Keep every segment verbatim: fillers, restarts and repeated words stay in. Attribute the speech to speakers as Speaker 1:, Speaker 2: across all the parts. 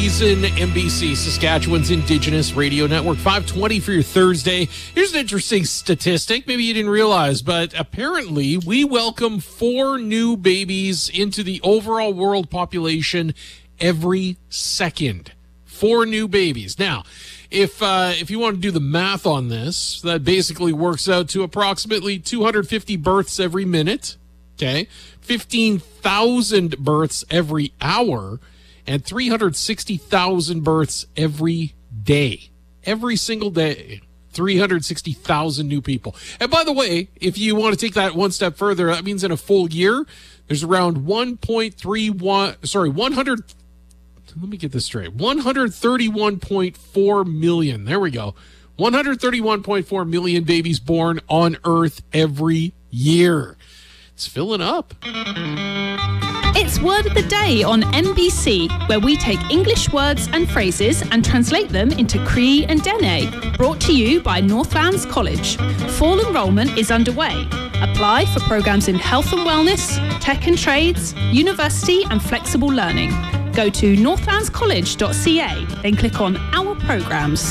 Speaker 1: Reason, N B C, Saskatchewan's Indigenous Radio Network. five twenty for your Thursday. Here's an interesting statistic. Maybe you didn't realize, but apparently we welcome four new babies into the overall world population every second. Four new babies. Now, if uh, if you want to do the math on this, that basically works out to approximately two hundred fifty births every minute. Okay, fifteen thousand births every hour, and three hundred sixty thousand births every day. Every single day, three hundred sixty thousand new people. And by the way, if you want to take that one step further, that means in a full year, there's around one point three one, sorry, one hundred, let me get this straight, one hundred thirty-one point four million. There we go. one hundred thirty-one point four million babies born on Earth every year. It's filling up.
Speaker 2: It's Word of the Day on N B C, where we take English words and phrases and translate them into Cree and Dene. Brought to you by Northlands College. Fall enrolment is underway. Apply for programs in health and wellness, tech and trades, university and flexible learning. Go to northlands college dot c a, then click on Our Programs.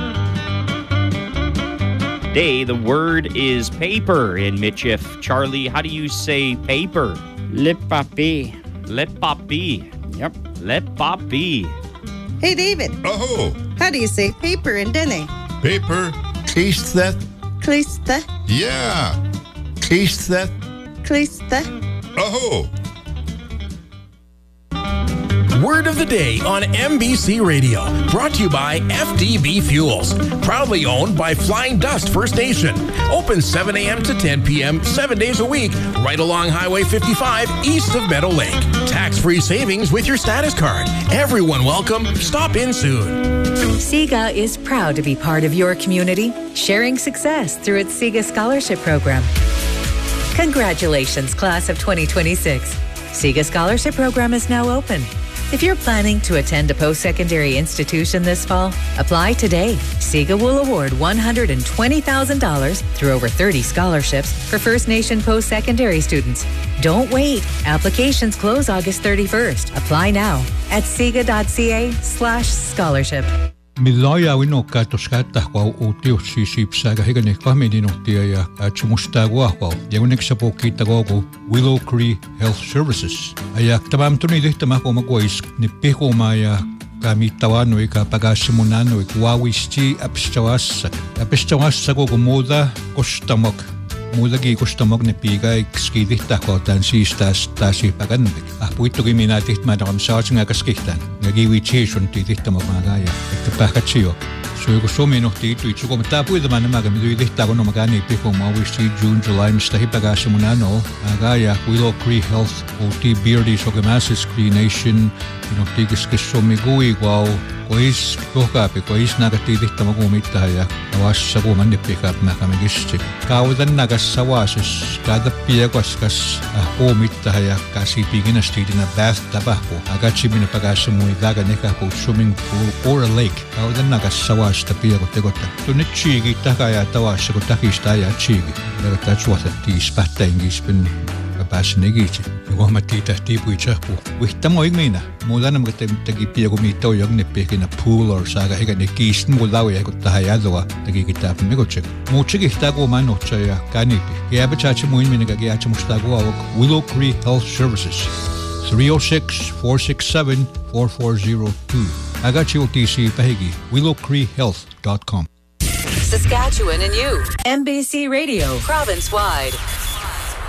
Speaker 3: Today, the word is paper in Michif. Charlie, how do you say paper?
Speaker 4: Le papier.
Speaker 3: Le papier.
Speaker 4: Yep.
Speaker 3: Le papier.
Speaker 5: Hey, David.
Speaker 6: Oh.
Speaker 5: How do you say paper in Dene?
Speaker 6: Paper. Klistret.
Speaker 5: Kliste.
Speaker 6: Yeah. Klistret.
Speaker 5: Kliste.
Speaker 6: Oh.
Speaker 7: Word of the Day on N B C Radio. Brought to you by F D B Fuels. Proudly owned by Flying Dust First Nation. Open seven a.m. to ten p.m. seven days a week. Right along Highway fifty-five east of Meadow Lake. Tax-free savings with your status card. Everyone welcome. Stop in soon.
Speaker 8: SIGA is proud to be part of your community, sharing success through its SIGA Scholarship Program. Congratulations, class of twenty twenty-six. SIGA Scholarship Program is now open. If you're planning to attend a post-secondary institution this fall, apply today. SIGA will award one hundred twenty thousand dollars through over thirty scholarships for First Nation post-secondary students. Don't wait. Applications close August thirty-first. Apply now at siga.ca slash scholarship.
Speaker 9: Midlaya wino katos katahwa utio si sipsaga higane kahmedinotia ya chumustagwa ya unexapo kitagogo Willow Cree Health Services. Ayak tabam tuni dihtama magwais ni pehomaya kamitawano ika pagasimunano ikwawisti apistawasa. Apistawasa go moda kostamok. Muudagi kustamog ni piga ikskidihtakwa tan siistas tasi paganbik. Apuito kiminatih madakam nga kaskihtan. Nagiwichishon tidihtamog magaya. Ikapakachiyo. So yuko sominohti ito itsuko matapuida manamaga miduyidihtago no magani ipiko mawisti June, July mistahipagasamunano. Magaya Willow Cree Health O T Beardy Sogamasis Cree Nation. Inohtigis kisomigui wow. Kois kohkapi kois nagatidihtamog umittahaya. Awas sa kuman nipikap makamigisti. Kaudan nagas sawasis kada piagwas kas umittahaya kasipigin astidi na bathtub ako. Agachibina pagasamuidaga nekapo swimming pool or a lake. Kaudan nagas sawas tapiago tegota. Tunitchigi takaya tawas ko takistaya chigi. That's what it is. Patengis bin Pasnegiti. Yomatita tipu chapu. With Tamoigmina. Mulanam tagipiago mito young nipik in a pool or saga higa nekis mulawi got tahayadwa, tagikitap migochik. Muchikitago manochaya kanipi. Yabachachamuin minagagiachamustago Willow Cree Health Services. three oh six, four six seven, four four oh two. Agachi O T C Pahigi. willow cree health dot com.
Speaker 8: Saskatchewan and you. N B C Radio. Province-wide.